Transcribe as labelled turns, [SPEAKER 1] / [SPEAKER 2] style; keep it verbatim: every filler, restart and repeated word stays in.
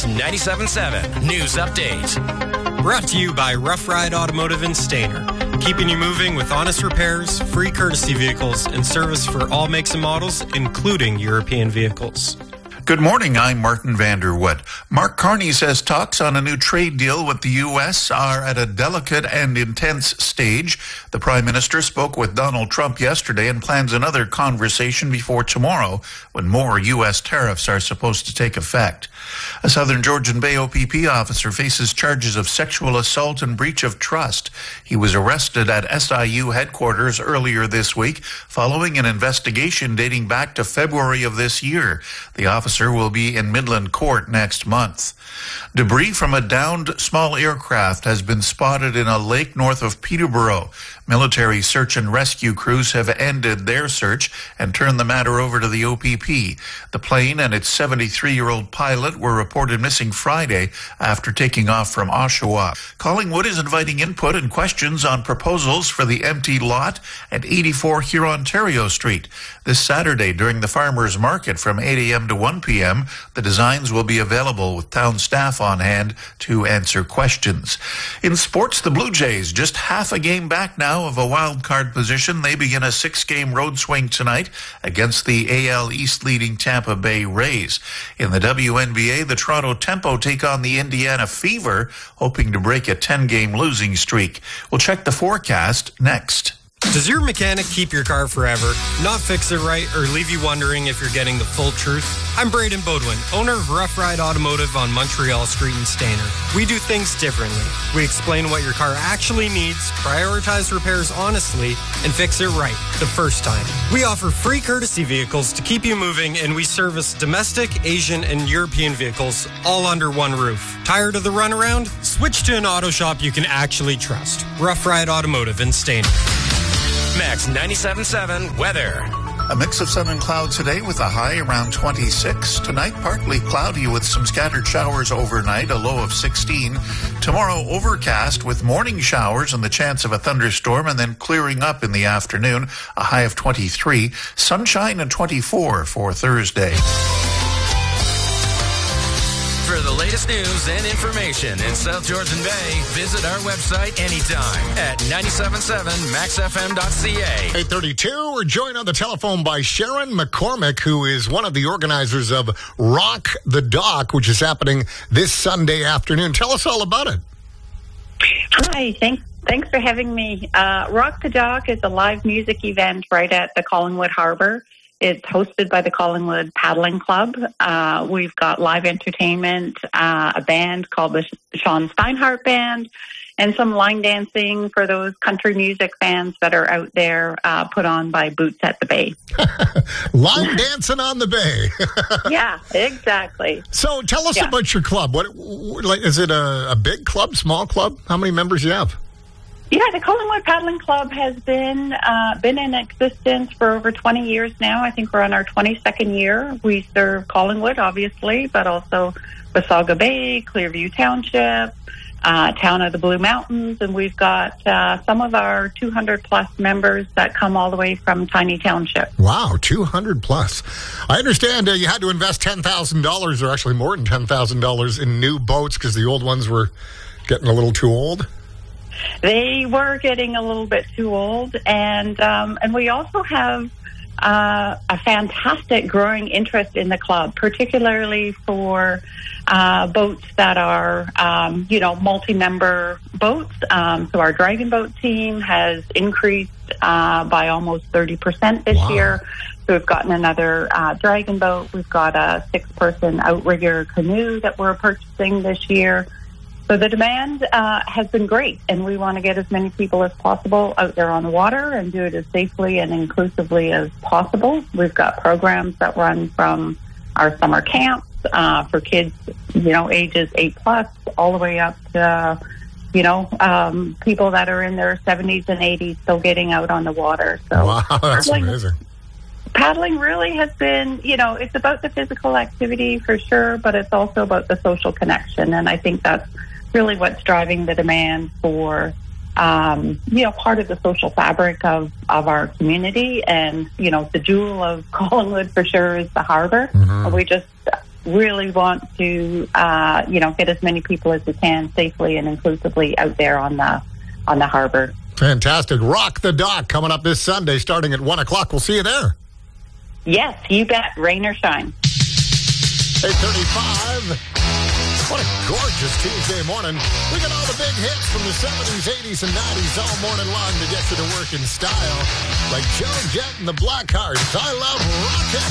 [SPEAKER 1] ninety-seven point seven News Update.
[SPEAKER 2] Brought to you by Rough Ride Automotive in Stayner. Keeping you moving with honest repairs, free courtesy vehicles, and service for all makes and models, including European vehicles.
[SPEAKER 3] Good morning, I'm Martin Vanderwood. Mark Carney says talks on a new trade deal with the U S are at a delicate and intense stage. The Prime Minister spoke with Donald Trump yesterday and plans another conversation before tomorrow when more U S tariffs are supposed to take effect. A Southern Georgian Bay O P P officer faces charges of sexual assault and breach of trust. He was arrested at S I U headquarters earlier this week following an investigation dating back to February of this year. The officer will be in Midland Court next month. Debris from a downed small aircraft has been spotted in a lake north of Peterborough. Military search and rescue crews have ended their search and turned the matter over to the O P P. The plane and its seventy-three-year-old pilot were reported missing Friday after taking off from Oshawa. Collingwood is inviting input and questions on proposals for the empty lot at eighty-four Hurontario Street. This Saturday during the Farmers Market from eight a.m. to one p.m., the designs will be available with town staff on hand to answer questions. In sports, the Blue Jays just half a game back now of a wild card position. They begin a six-game road swing tonight against the A L East leading Tampa Bay Rays. In the W N B A, the Toronto Tempo take on the Indiana Fever, hoping to break a ten-game losing streak. We'll check the forecast next.
[SPEAKER 2] Does your mechanic keep your car forever, not fix it right, or leave you wondering if you're getting the full truth? I'm Braden Bodwin, owner of Rough Ride Automotive on Montreal Street in Stayner. We do things differently. We explain what your car actually needs, prioritize repairs honestly, and fix it right the first time. We offer free courtesy vehicles to keep you moving, and we service domestic, Asian, and European vehicles all under one roof. Tired of the runaround? Switch to an auto shop you can actually trust. Rough Ride Automotive in Stayner.
[SPEAKER 1] Max ninety-seven point seven weather.
[SPEAKER 3] A mix of sun and clouds today with a high around twenty-six. Tonight, partly cloudy with some scattered showers overnight, a low of sixteen. Tomorrow, overcast with morning showers and the chance of a thunderstorm, and then clearing up in the afternoon, a high of twenty-three. Sunshine and twenty-four for Thursday.
[SPEAKER 1] For the latest news and information in South Georgian Bay, visit our website anytime at ninety-seven point seven max f m dot c a.
[SPEAKER 4] eight thirty-two, we're joined on the telephone by Sharon McCormick, who is one of the organizers of Rock the Dock, which is happening this Sunday afternoon. Tell us all about it.
[SPEAKER 5] Hi, thanks. Thanks for having me. Uh, Rock the Dock is a live music event right at the Collingwood Harbour. It's hosted by the Collingwood Paddling Club. Uh, we've got live entertainment, uh, a band called the Sean Steinhardt Band, and some line dancing for those country music fans that are out there, uh, put on by Boots at the Bay.
[SPEAKER 4] Line dancing on the bay.
[SPEAKER 5] Yeah, exactly.
[SPEAKER 4] So tell us
[SPEAKER 5] yeah. about
[SPEAKER 4] your club. What, like, is it a, a big club, small club? How many members do you have?
[SPEAKER 5] Yeah, the Collingwood Paddling Club has been uh, been in existence for over twenty years now. I think we're on our twenty-second year. We serve Collingwood, obviously, but also Wasaga Bay, Clearview Township, uh, Town of the Blue Mountains, and we've got uh, some of our two hundred plus members that come all the way from Tiny Township.
[SPEAKER 4] Wow, two hundred plus. I understand uh, you had to invest ten thousand dollars, or actually more than ten thousand dollars, in new boats because the old ones were getting a little too old.
[SPEAKER 5] They were getting a little bit too old, and um, and we also have uh, a fantastic growing interest in the club, particularly for uh, boats that are, um, you know, multi-member boats. Um, so our Dragon Boat team has increased uh, by almost thirty percent this
[SPEAKER 4] wow.
[SPEAKER 5] year. So we've gotten another uh, Dragon Boat. We've got a six-person outrigger canoe that we're purchasing this year. So the demand uh, has been great, and we want to get as many people as possible out there on the water and do it as safely and inclusively as possible. We've got programs that run from our summer camps uh, for kids, you know, ages eight plus, all the way up to, uh, you know, um, people that are in their seventies and eighties still getting out on the water. So
[SPEAKER 4] wow, that's
[SPEAKER 5] paddling,
[SPEAKER 4] amazing.
[SPEAKER 5] Paddling really has been, you know, it's about the physical activity for sure, but it's also about the social connection, and I think that's really what's driving the demand for, um, you know, part of the social fabric of, of our community. And, you know, the jewel of Collingwood for sure is the harbour. Mm-hmm. We just really want to, uh, you know, get as many people as we can safely and inclusively out there on the on the harbor.
[SPEAKER 4] Fantastic. Rock the Dock coming up this Sunday starting at one o'clock. We'll see you there.
[SPEAKER 5] Yes, you bet. Rain or shine.
[SPEAKER 4] eight thirty-five. What a gorgeous Tuesday morning. We got all the big hits from the seventies, eighties, and nineties all morning long to get you to work in style. Like Joan Jett and the Blackhearts. I love rockin'.